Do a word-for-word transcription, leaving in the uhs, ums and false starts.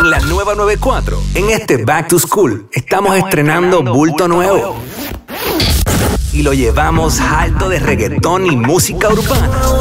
En la nueva noventa y cuatro, en este Back to School, estamos estrenando bulto nuevo. Y lo llevamos alto de reggaetón y música urbana.